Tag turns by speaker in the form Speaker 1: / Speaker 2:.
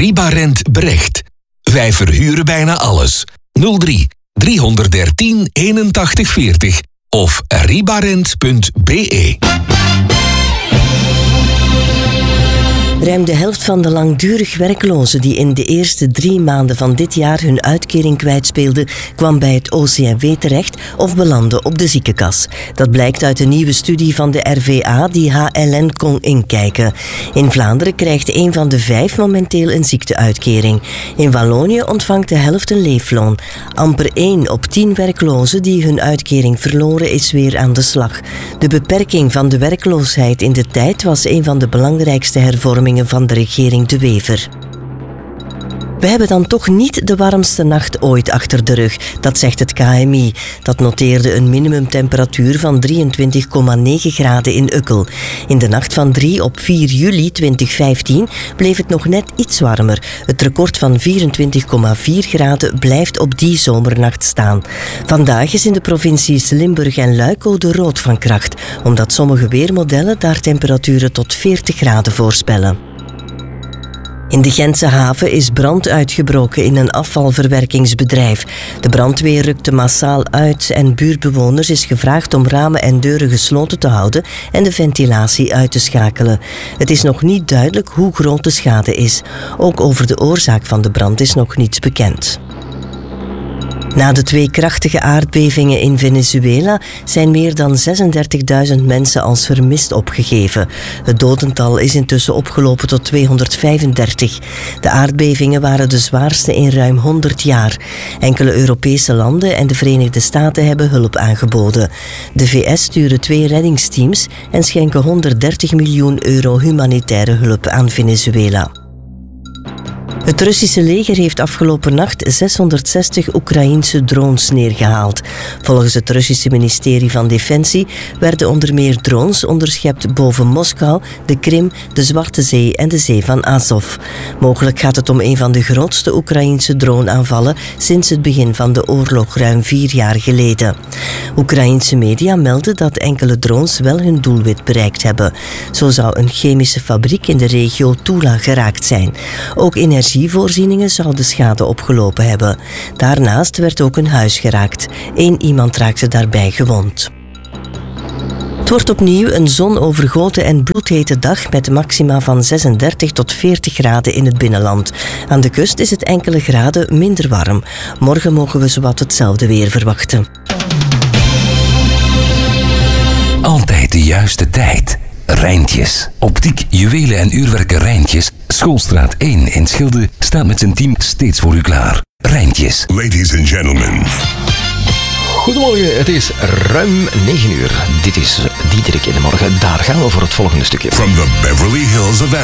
Speaker 1: Ribarent Brecht. Wij verhuren bijna alles. 03 313 81 40 of ribarent.be.
Speaker 2: Ruim de helft van de langdurig werklozen die in de eerste 3 maanden van dit jaar hun uitkering kwijtspeelden, kwam bij het OCMW terecht of belandde op de ziekenkas. Dat blijkt uit een nieuwe studie van de RVA die HLN kon inkijken. In Vlaanderen krijgt 1 van de 5 momenteel een ziekteuitkering. In Wallonië ontvangt de helft een leefloon. Amper 1 op 10 werklozen die hun uitkering verloren is weer aan de slag. De beperking van de werkloosheid in de tijd was een van de belangrijkste hervormingen van de regering De Wever. We hebben dan toch niet de warmste nacht ooit achter de rug, dat zegt het KMI. Dat noteerde een minimumtemperatuur van 23,9 graden in Ukkel. In de nacht van 3 op 4 juli 2015 bleef het nog net iets warmer. Het record van 24,4 graden blijft op die zomernacht staan. Vandaag is in de provincies Limburg en Luik code rood van kracht, omdat sommige weermodellen daar temperaturen tot 40 graden voorspellen. In de Gentse haven is brand uitgebroken in een afvalverwerkingsbedrijf. De brandweer rukte massaal uit en buurtbewoners is gevraagd om ramen en deuren gesloten te houden en de ventilatie uit te schakelen. Het is nog niet duidelijk hoe groot de schade is. Ook over de oorzaak van de brand is nog niets bekend. Na de 2 krachtige aardbevingen in Venezuela zijn meer dan 36.000 mensen als vermist opgegeven. Het dodental is intussen opgelopen tot 235. De aardbevingen waren de zwaarste in ruim 100 jaar. Enkele Europese landen en de Verenigde Staten hebben hulp aangeboden. De VS sturen 2 reddingsteams en schenken 130 miljoen euro humanitaire hulp aan Venezuela. Het Russische leger heeft afgelopen nacht 660 Oekraïense drones neergehaald. Volgens het Russische ministerie van Defensie werden onder meer drones onderschept boven Moskou, de Krim, de Zwarte Zee en de Zee van Azov. Mogelijk gaat het om een van de grootste Oekraïense droneaanvallen sinds het begin van de oorlog ruim 4 jaar geleden. Oekraïense media melden dat enkele drones wel hun doelwit bereikt hebben. Zo zou een chemische fabriek in de regio Tula geraakt zijn. Ook energievoorzieningen zouden schade opgelopen hebben. Daarnaast werd ook een huis geraakt. 1 iemand raakte daarbij gewond. Het wordt opnieuw een zonovergoten en bloedhete dag met maxima van 36 tot 40 graden in het binnenland. Aan de kust is het enkele graden minder warm. Morgen mogen we zowat hetzelfde weer verwachten.
Speaker 1: Altijd de juiste tijd. Rijntjes. Optiek, juwelen en uurwerken Rijntjes. Schoolstraat 1 in Schilde staat met zijn team steeds voor u klaar. Rijntjes.
Speaker 3: Ladies and gentlemen.
Speaker 4: Goedemorgen, het is ruim 9 uur. Dit is Diederik in de Morgen. Daar gaan we voor het volgende stukje.
Speaker 3: From the Beverly Hills of